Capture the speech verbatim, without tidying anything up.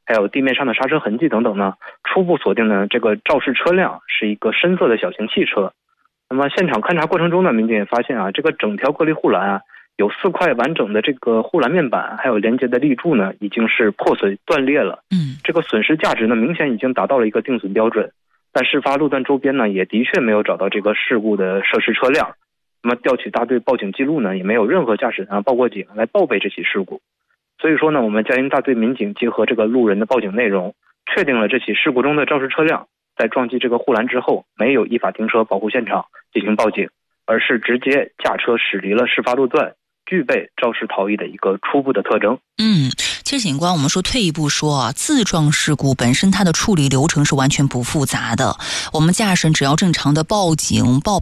还有地面上的刹车痕迹等等呢，初步锁定呢这个肇事车辆是一个深色的小型汽车。那么现场勘查过程中呢，民警也发现啊，这个整条隔离护栏啊，有四块完整的这个护栏面板，还有连接的立柱呢，已经是破损断裂了。 嗯， 这个损失价值呢，明显已经达到了一个定损标准。但事发路段周边呢，也的确没有找到这个事故的涉事车辆。那么调取大队报警记录呢，也没有任何驾驶员报过警来报备这起事故。所以说呢，我们嘉兴大队民警结合这个路人的报警内容，确定了这起事故中的肇事车辆在撞击这个护栏之后，没有依法停车保护现场进行报警，而是直接驾车驶离了事发路段，具备肇事逃逸的一个初步的特征。 嗯，其实警官，我们说退一步说啊，自撞事故本身它的处理流程是完全不复杂的，我们驾驶人只要正常的报警报